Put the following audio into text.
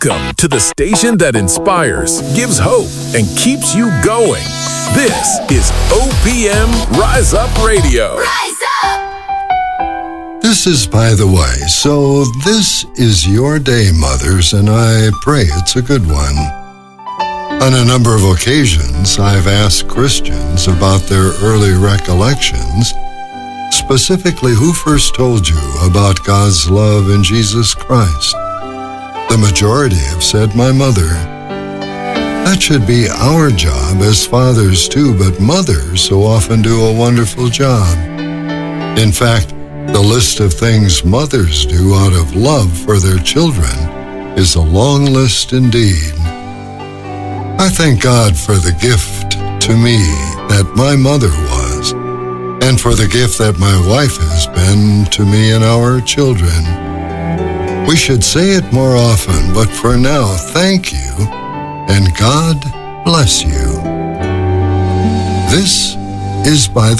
Welcome to the station that inspires, gives hope, and keeps you going. This is OPM Rise Up Radio. Rise up! This is By the Way. So this is your day, mothers, and I pray it's a good one. On a number of occasions, I've asked Christians about their early recollections, specifically who first told you about God's love in Jesus Christ. The majority have said my mother. That should be our job as fathers too, but mothers so often do a wonderful job. In fact, the list of things mothers do out of love for their children is a long list indeed. I thank God for the gift to me that my mother was, and for the gift that my wife has been to me and our children. We should say it more often, but for now, thank you, and God bless you. This is By the